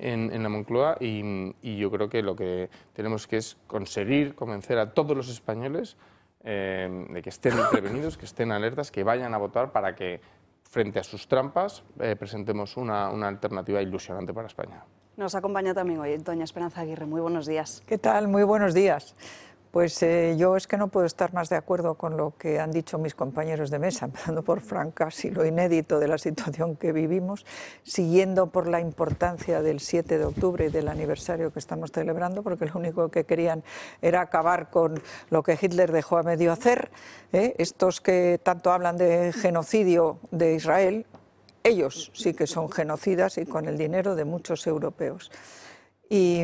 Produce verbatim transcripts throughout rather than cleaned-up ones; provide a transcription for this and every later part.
en, en la Moncloa y, y yo creo que lo que tenemos que es conseguir convencer a todos los españoles eh, de que estén prevenidos, que estén alertas, que vayan a votar para que frente a sus trampas eh, presentemos una, una alternativa ilusionante para España. Nos acompaña también hoy doña Esperanza Aguirre. Muy buenos días. ¿Qué tal? Muy buenos días. Pues eh, yo es que no puedo estar más de acuerdo con lo que han dicho mis compañeros de mesa, empezando por Fran, casi lo inédito de la situación que vivimos, siguiendo por la importancia del siete de octubre y del aniversario que estamos celebrando, porque lo único que querían era acabar con lo que Hitler dejó a medio hacer. ¿eh? Estos que tanto hablan de genocidio de Israel, ellos sí que son genocidas y con el dinero de muchos europeos. Y,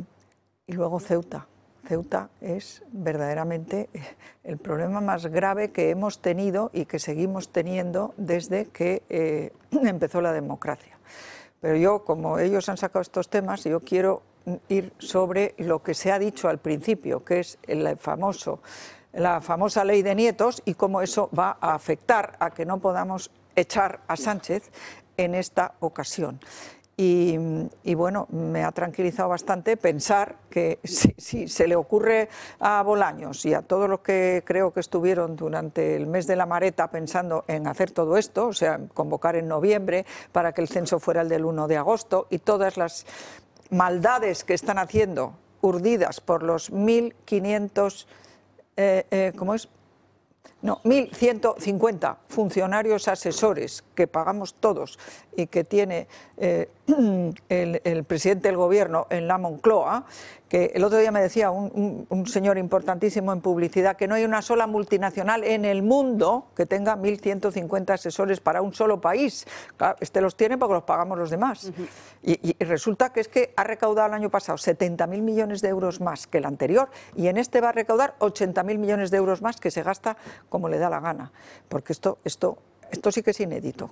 y luego Ceuta. Ceuta es verdaderamente el problema más grave que hemos tenido y que seguimos teniendo desde que eh, empezó la democracia. Pero yo, como ellos han sacado estos temas, yo quiero ir sobre lo que se ha dicho al principio, que es el famoso, la famosa ley de nietos y cómo eso va a afectar a que no podamos echar a Sánchez en esta ocasión. Y, y bueno, me ha tranquilizado bastante pensar que si, si se le ocurre a Bolaños y a todos los que creo que estuvieron durante el mes de la Mareta pensando en hacer todo esto, o sea, convocar en noviembre para que el censo fuera el del uno de agosto y todas las maldades que están haciendo urdidas por los mil quinientos, eh, eh, ¿cómo es? No, mil ciento cincuenta funcionarios asesores que pagamos todos y que tiene eh, el, el presidente del gobierno en la Moncloa, que el otro día me decía un, un, un señor importantísimo en publicidad que no hay una sola multinacional en el mundo que tenga mil ciento cincuenta asesores para un solo país. Claro, este los tiene porque los pagamos los demás. Uh-huh. y, y resulta que es que ha recaudado el año pasado setenta mil millones de euros más que el anterior y en este va a recaudar ochenta mil millones de euros más que se gasta como le da la gana. Porque esto, esto, esto sí que es inédito.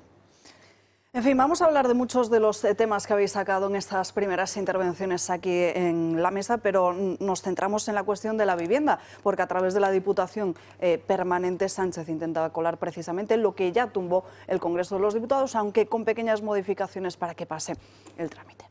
En fin, vamos a hablar de muchos de los temas que habéis sacado en estas primeras intervenciones aquí en la mesa, pero nos centramos en la cuestión de la vivienda, porque a través de la Diputación eh, Permanente Sánchez intentaba colar precisamente lo que ya tumbó el Congreso de los Diputados, aunque con pequeñas modificaciones para que pase el trámite.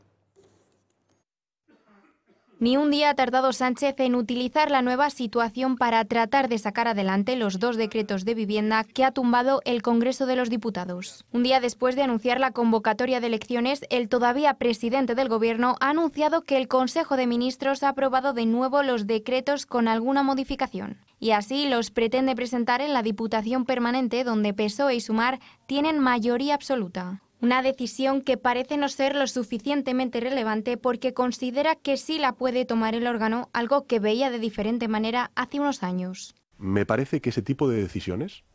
Ni un día ha tardado Sánchez en utilizar la nueva situación para tratar de sacar adelante los dos decretos de vivienda que ha tumbado el Congreso de los Diputados. Un día después de anunciar la convocatoria de elecciones, el todavía presidente del Gobierno ha anunciado que el Consejo de Ministros ha aprobado de nuevo los decretos con alguna modificación. Y así los pretende presentar en la Diputación Permanente, donde P S O E y Sumar tienen mayoría absoluta. Una decisión que parece no ser lo suficientemente relevante porque considera que sí la puede tomar el órgano, algo que veía de diferente manera hace unos años. Me parece que ese tipo de decisiones,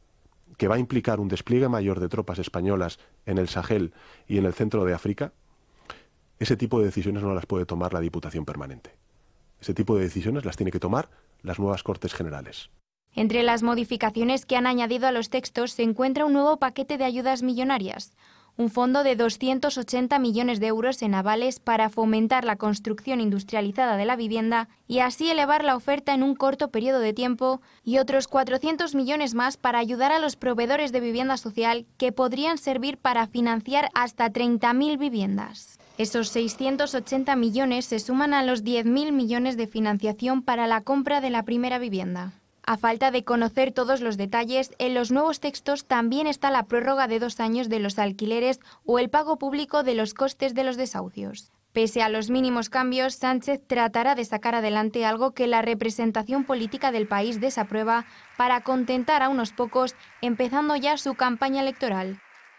que va a implicar un despliegue mayor de tropas españolas en el Sahel y en el centro de África, ese tipo de decisiones no las puede tomar la Diputación Permanente. Ese tipo de decisiones las tiene que tomar las nuevas Cortes Generales. Entre las modificaciones que han añadido a los textos se encuentra un nuevo paquete de ayudas millonarias. Un fondo de doscientos ochenta millones de euros en avales para fomentar la construcción industrializada de la vivienda y así elevar la oferta en un corto periodo de tiempo y otros cuatrocientos millones más para ayudar a los proveedores de vivienda social que podrían servir para financiar hasta treinta mil viviendas. Esos seiscientos ochenta millones se suman a los diez mil millones de financiación para la compra de la primera vivienda. A falta de conocer todos los detalles, en los nuevos textos también está la prórroga de dos años de los alquileres o el pago público de los costes de los desahucios. Pese a los mínimos cambios, Sánchez tratará de sacar adelante algo que la representación política del país desaprueba para contentar a unos pocos, empezando ya su campaña electoral.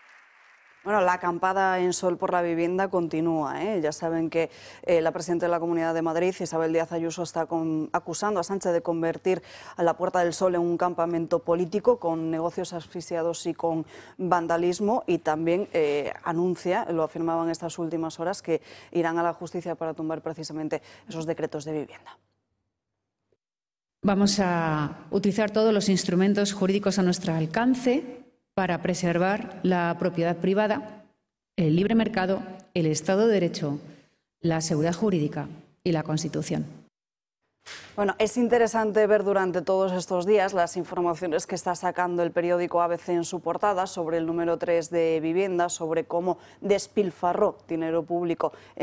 Bueno, la acampada en Sol por la vivienda continúa, ¿eh? Ya saben que eh, la presidenta de la Comunidad de Madrid, Isabel Díaz Ayuso, está con, acusando a Sánchez de convertir a la Puerta del Sol en un campamento político con negocios asfixiados y con vandalismo y también eh, anuncia, lo afirmaban estas últimas horas, que irán a la justicia para tumbar precisamente esos decretos de vivienda. Vamos a utilizar todos los instrumentos jurídicos a nuestro alcance para preservar la propiedad privada, el libre mercado, el Estado de Derecho, la seguridad jurídica y la Constitución. Bueno, es interesante ver durante todos estos días las informaciones que está sacando el periódico A B C en su portada sobre el número tres de vivienda, sobre cómo despilfarró dinero público